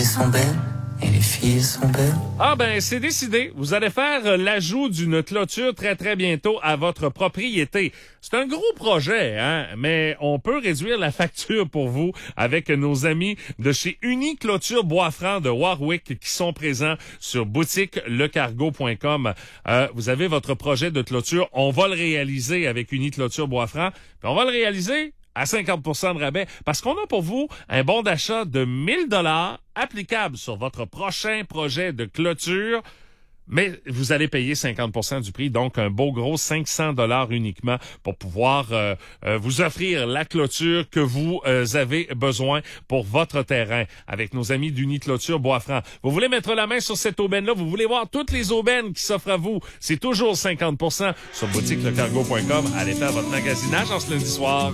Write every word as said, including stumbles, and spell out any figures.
filles sont belles. Et les filles sont belles. Ah ben, c'est décidé. Vous allez faire l'ajout d'une clôture très, très bientôt à votre propriété. C'est un gros projet, hein, mais on peut réduire la facture pour vous avec nos amis de chez Uniclôture Boisfranc de Warwick qui sont présents sur boutique le cargo point com. Euh, vous avez votre projet de clôture. On va le réaliser avec Uniclôture Boisfranc. Puis on va le réaliser à cinquante pour cent de rabais, parce qu'on a pour vous un bon d'achat de mille dollars applicable sur votre prochain projet de clôture, mais vous allez payer cinquante pour cent du prix, donc un beau gros cinq cents dollars uniquement pour pouvoir euh, euh, vous offrir la clôture que vous euh, avez besoin pour votre terrain avec nos amis d'Uniclôture Boisfranc. Vous voulez mettre la main sur cette aubaine-là, vous voulez voir toutes les aubaines qui s'offrent à vous, c'est toujours cinquante pour cent sur boutique le cargo point com. Allez faire votre magasinage en ce lundi soir.